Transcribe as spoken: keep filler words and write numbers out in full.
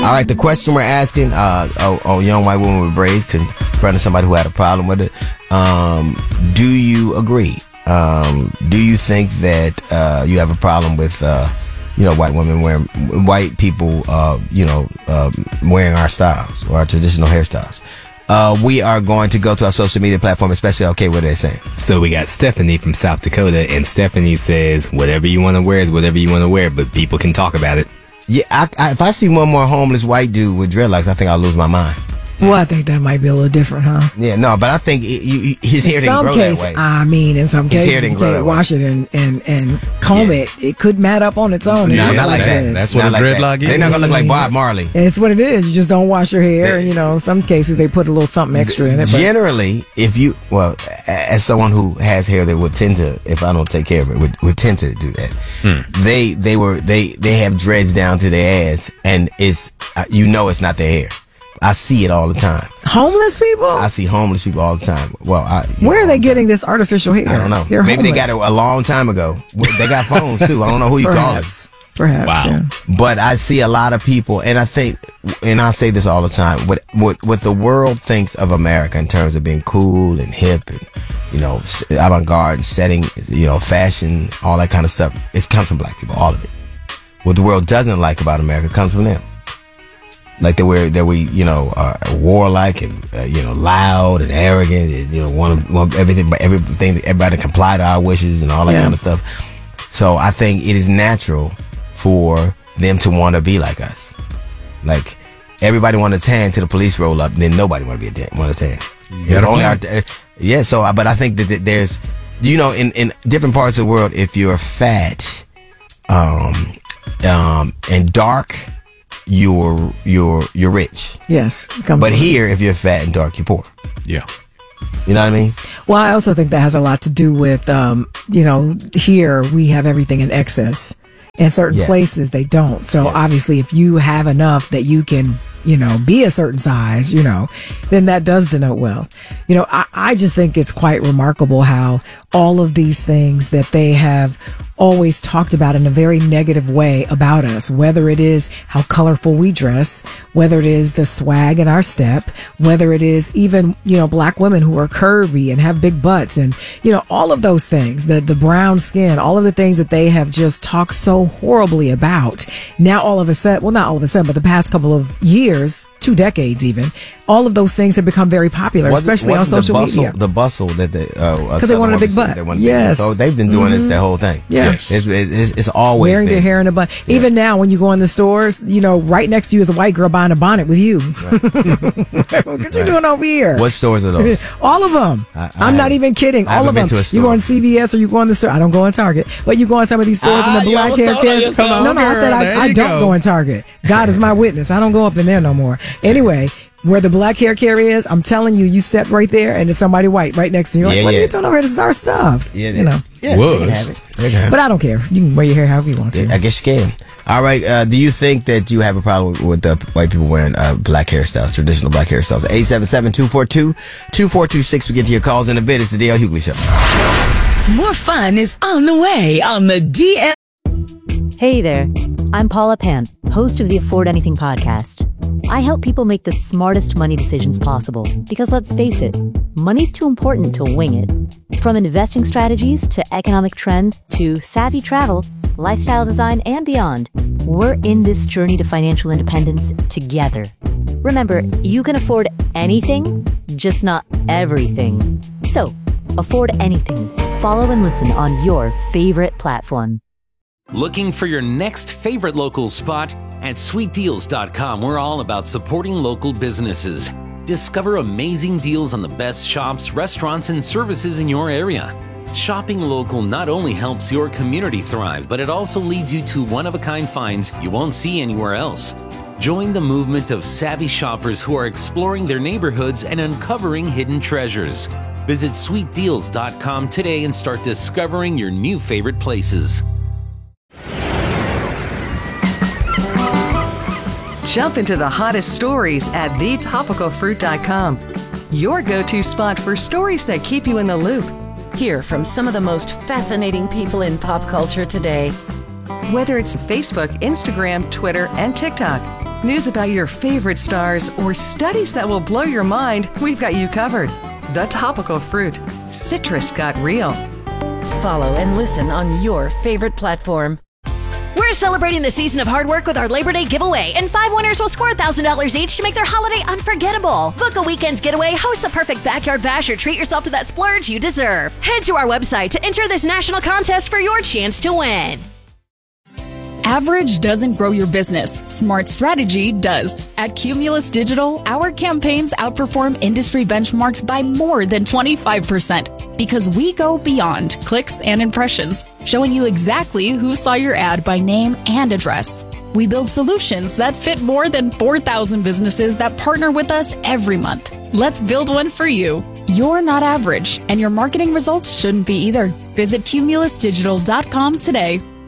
All right, the question we're asking, uh, oh, oh, young white woman with braids confronting somebody who had a problem with it. Um, do you agree? Um, do you think that uh, you have a problem with, uh, you know, white women wearing, white people, uh, you know, uh, wearing our styles or our traditional hairstyles? Uh, we are going to go to our social media platform, especially, okay, what are they saying? So we got Stephanie from South Dakota, and Stephanie says, whatever you want to wear is whatever you want to wear, but people can talk about it. Yeah, I, I, if I see one more homeless white dude with dreadlocks, I think I'll lose my mind. Well, I think that might be a little different, huh? Yeah, no, but I think it, you, his hair didn't grow case, that way. I mean, in some His hair cases, you didn't grow that can't way. wash it and, and, and comb Yeah. it. It could mat up on its own. No, and not look like that. it. That's Not what a like dreadlock that. is. They're not gonna look like Bob Marley. It's what it is. You just don't wash your hair. And, you know, some cases they put a little something extra in it. But Generally, if you, well, a- as someone who has hair that would tend to, if I don't take care of it, would, would tend to do that. Hmm. They, they were, they, they have dreads down to their ass, and it's, uh, you know, it's not their hair. I see it all the time. homeless people? I see homeless people all the time. Well, I, you Where know, are they getting this artificial hair? I don't know. They're Maybe they got homeless. it a long time ago. They got phones too. I don't know who you call it. Perhaps. Perhaps. Wow. Yeah. But I see a lot of people, and I think, and I say this all the time, what, what, what the world thinks of America in terms of being cool and hip and, you know, s- avant-garde, setting, you know, fashion, all that kind of stuff, it comes from black people, all of it. What the world doesn't like about America comes from them. Like that we're, that we, you know, are warlike and, uh, you know, loud and arrogant and, you know, want, want everything, but everything, everybody to comply to our wishes and all that Yeah. kind of stuff. So I think it is natural for them to want to be like us. Like everybody want to tan till the police roll up, and then nobody want to be a tan, want to tan. got If a only our, point. uh, yeah. So, uh, but I think that, that there's, you know, in, in different parts of the world, if you're fat, um, um, and dark, you're you're you're rich. Yes. Come But on. here, if you're fat and dark, you're poor. Yeah. You know what I mean? Well, I also think that has a lot to do with, um, you know, here we have everything in excess. In certain Yes. places, they don't. So Yes. obviously, if you have enough that you can, you know, be a certain size, you know, then that does denote wealth. You know, I, I just think it's quite remarkable how all of these things that they have always talked about in a very negative way about us, whether it is how colorful we dress, whether it is the swag in our step, whether it is even, you know, black women who are curvy and have big butts and, you know, all of those things, the, the brown skin, all of the things that they have just talked so horribly about. Now, all of a sudden, well, not all of a sudden, but the past couple of years, two decades even, all of those things have become very popular, Wasn't- especially on wasn't social the bustle, media. The bustle that they, uh, Because they wanted a big butt. Yes. So they've been doing this their whole thing. Yeah. It's, it's, it's always Wearing been. their hair in a bun. Even now, when you go in the stores, you know, right next to you is a white girl buying a bonnet with you. What you doing over here? What stores are those? All of them. I- I I'm not haven't- even kidding. I All haven't of been them. to a You store. go in C V S or you go in the store. I don't go in Target, but you go in some of these stores Ah, and the you black almost hair told her. kids. Come on, No, no, I said girl. There I, I you don't go. go in Target. God is my witness. I don't go up in there no more. Anyway. Where the black hair care is, I'm telling you, you step right there and there's somebody white right next to you. You're Yeah, like, what yeah. are you doing over here? This is our stuff. Yeah, you know. Yeah, Was. they can have it. They can have But I don't care. You can wear your hair however you want it. to. I guess you can. All right. Uh, do you think that you have a problem with, with uh, white people wearing uh, black hairstyles, traditional black hairstyles? eight seven seven, two four two, two four two six. We get to your calls in a bit. It's the D L Hughley Show. More fun is on the way on the D L. Hey there, I'm Paula Pan, host of the Afford Anything podcast. I help people make the smartest money decisions possible because let's face it, money's too important to wing it. From investing strategies to economic trends to savvy travel, lifestyle design, and beyond, we're in this journey to financial independence together. Remember, you can afford anything, just not everything. So, afford anything. Follow and listen on your favorite platform. Looking for your next favorite local spot? At sweet deals dot com, we're all about supporting local businesses. Discover amazing deals on the best shops, restaurants, and services in your area. Shopping local not only helps your community thrive, but it also leads you to one-of-a-kind finds you won't see anywhere else. Join the movement of savvy shoppers who are exploring their neighborhoods and uncovering hidden treasures. Visit sweet deals dot com today and start discovering your new favorite places. Jump into the hottest stories at the topical fruit dot com. Your go-to spot for stories that keep you in the loop. Hear from some of the most fascinating people in pop culture today. Whether it's Facebook, Instagram, Twitter, and TikTok, News about your favorite stars, or studies that will blow your mind, we've got you covered. The Topical Fruit. Citrus got real. Follow and listen on your favorite platform. We're celebrating the season of hard work with our Labor Day giveaway, and five winners will score one thousand dollars each to make their holiday unforgettable. Book a weekend getaway, host the perfect backyard bash, or treat yourself to that splurge you deserve. Head to our website to enter this national contest for your chance to win. Average doesn't grow your business. Smart strategy does. At Cumulus Digital, our campaigns outperform industry benchmarks by more than twenty-five percent because we go beyond clicks and impressions, showing you exactly who saw your ad by name and address. We build solutions that fit more than four thousand businesses that partner with us every month. Let's build one for you. You're not average, and your marketing results shouldn't be either. Visit cumulus digital dot com today.